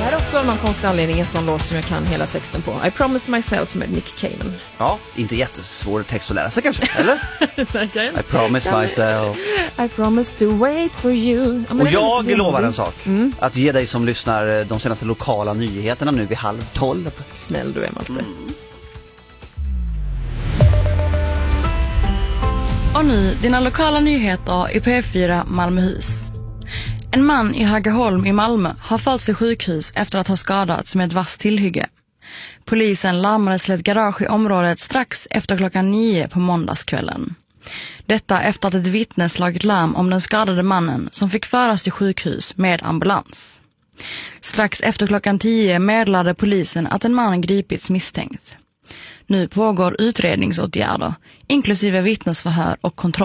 här är också av någon konstig anledning en sån låt som jag kan hela texten på. I Promise Myself med Nick Cayman. Ja, inte jättesvår text att lära sig kanske, eller? I promise myself. I promise to wait for you. Ja, och jag lovar en sak. Att ge dig som lyssnar de senaste lokala nyheterna nu vid 11:30. Snäll du är, Malte. Och nu dina lokala nyheter i P4 Malmöhus. En man i Högaholm i Malmö har förts till sjukhus efter att ha skadats med ett vasst tillhygge. Polisen larmades till ett garage i området strax efter 9:00 på måndagskvällen. Detta efter att ett vittne slagit larm om den skadade mannen som fick föras till sjukhus med ambulans. Strax efter 10:00 meddelade polisen att en man gripits misstänkt. Nu pågår utredningsåtgärder, inklusive vittnesförhör och kontroll.